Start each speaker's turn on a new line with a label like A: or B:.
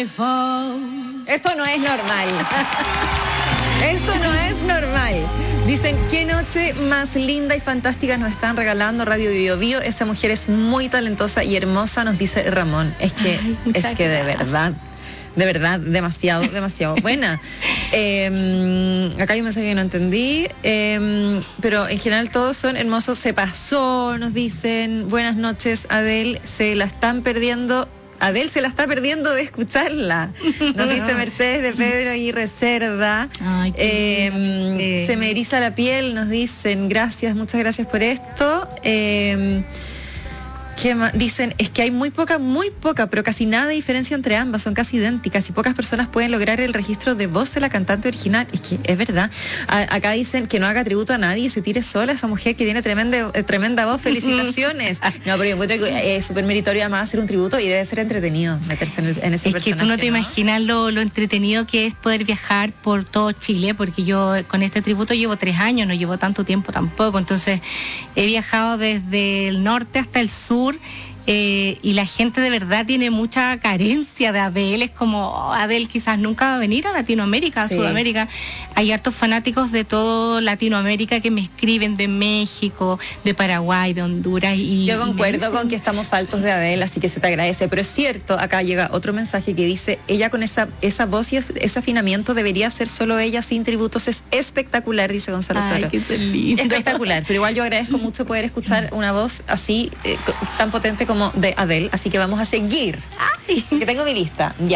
A: Esto no es normal. Esto no es normal. Dicen, qué noche más linda y fantástica nos están regalando Radio Bio Bio. Esa mujer es muy talentosa y hermosa, nos dice Ramón. Es que de verdad, demasiado buena. Acá hay un mensaje que no entendí, pero en general todos son hermosos. Se pasó, nos dicen. Buenas noches, Adele, se la está perdiendo de escucharla. Nos dice Mercedes de Pedro y Cerda.
B: Ay,
A: se me eriza la piel, nos dicen. Gracias, muchas gracias por esto. ¿Qué más? Dicen, es que hay muy poca, pero casi nada de diferencia entre ambas, son casi idénticas y pocas personas pueden lograr el registro de voz de la cantante original. Es que es verdad. Acá dicen que no haga tributo a nadie y se tire sola esa mujer que tiene tremenda voz. Felicitaciones. No, pero yo encuentro que es súper meritorio además hacer un tributo y debe ser entretenido meterse en ese personaje.
B: Es que tú no te imaginas lo entretenido que es poder viajar por todo Chile, porque yo con este tributo llevo 3 años, no llevo tanto tiempo tampoco, entonces he viajado desde el norte hasta el sur. Y la gente de verdad tiene mucha carencia de Adele. Es como, Adele quizás nunca va a venir a Latinoamérica, a Sudamérica. Hay hartos fanáticos de todo Latinoamérica que me escriben, de México, de Paraguay, de Honduras.
A: Yo concuerdo con que estamos faltos de Adele, así que se te agradece. Pero es cierto, acá llega otro mensaje que dice, ella con esa voz y ese afinamiento debería ser solo ella, sin tributos. Es espectacular, dice Gonzalo Toro.
B: Ay, qué lindo.
A: Espectacular, pero igual yo agradezco mucho poder escuchar una voz así, tan potente como de Adele, así que vamos a seguir. Que tengo mi lista.